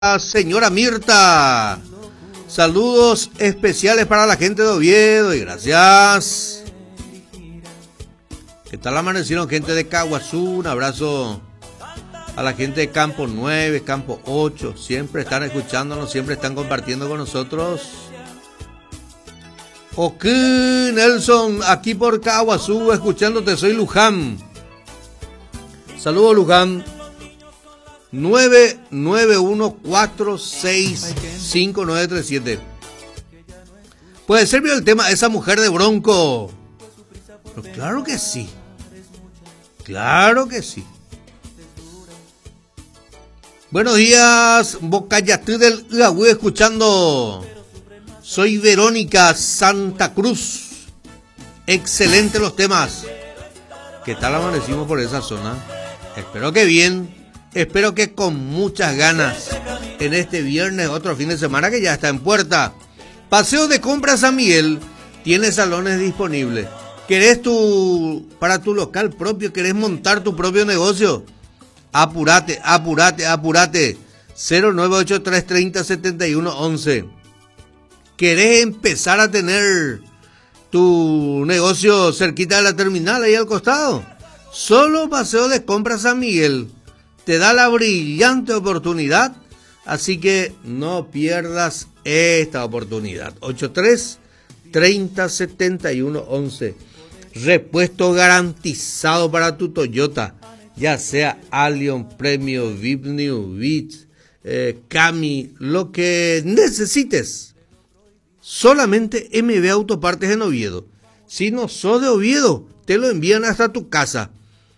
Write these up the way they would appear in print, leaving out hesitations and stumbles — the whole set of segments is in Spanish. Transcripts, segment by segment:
señora Mirta. Saludos especiales para la gente de Oviedo y gracias. ¿Qué tal amanecieron gente de Caguazú? Un abrazo a la gente de Campo 9, Campo 8. Siempre están escuchándonos, siempre están compartiendo con nosotros. Ok, Nelson, aquí por Caguazú, escuchándote, soy Luján. Saludos, Luján. 991465937. ¿Puede ser el tema de esa mujer de Bronco? Pero claro que sí. Claro que sí. Buenos días, Bocayatú del Uagüe, escuchando. Soy Verónica Santa Cruz. Excelente los temas. ¿Qué tal amanecimos por esa zona? Espero que bien. Espero que con muchas ganas en este viernes, otro fin de semana que ya está en puerta. Paseo de Compras San Miguel tiene salones disponibles. ¿Querés para tu local propio? ¿Querés montar tu propio negocio? Apúrate. 098-330-7111. ¿Querés empezar a tener tu negocio cerquita de la terminal, ahí al costado? Solo Paseo de Compras San Miguel te da la brillante oportunidad, así que no pierdas esta oportunidad. 83-30-7111. Repuesto garantizado para tu Toyota, ya sea Allion, Premio, VIP New, Beat, Cami, lo que necesites. Solamente MB Autopartes en Oviedo. Si no sos de Oviedo, te lo envían hasta tu casa.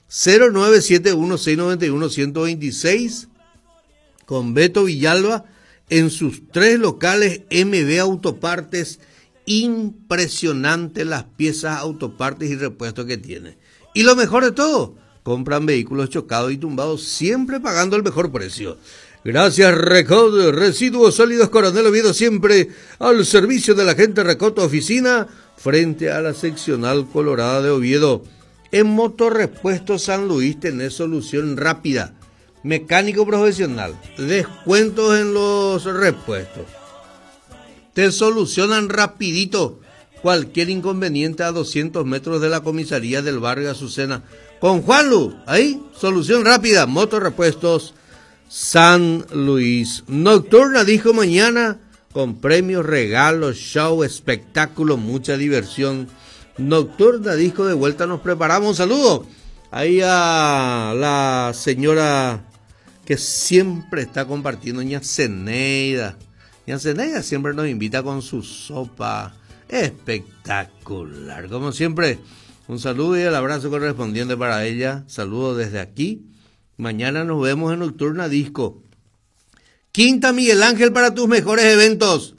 0971-691-126 con Beto Villalba en sus 3 locales MB Autopartes. Impresionante las piezas, autopartes y repuestos que tiene. Y lo mejor de todo, compran vehículos chocados y tumbados, siempre pagando el mejor precio. Gracias Recod, Residuos Sólidos Coronel Oviedo, siempre al servicio de la gente. Recod, oficina frente a la seccional Colorada de Oviedo. En Motorrepuestos San Luis tenés solución rápida, mecánico profesional, descuentos en los repuestos. Te solucionan rapidito cualquier inconveniente a 200 metros de la comisaría del barrio Azucena. Con Juanlu, ahí, solución rápida, Motorrepuestos San Luis. Nocturna dijo mañana con premios, regalos, show, espectáculo, mucha diversión. Nocturna disco de vuelta, nos preparamos. Un saludo ahí a la señora que siempre está compartiendo, doña Zeneida. Doña Zeneida siempre nos invita con su sopa espectacular. Como siempre, un saludo y el abrazo correspondiente para ella. Saludo desde aquí. Mañana nos vemos en Nocturna Disco. Quinta Miguel Ángel para tus mejores eventos.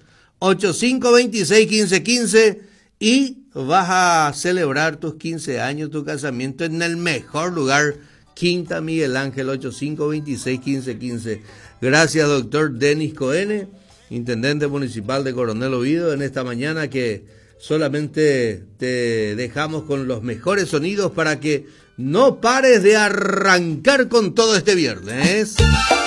85261515 y vas a celebrar tus 15 años, tu casamiento en el mejor lugar. Quinta Miguel Ángel, 85261515. Gracias, doctor Denis Coene, intendente municipal de Coronel Oviedo, en esta mañana que solamente te dejamos con los mejores sonidos para que no pares de arrancar con todo este viernes.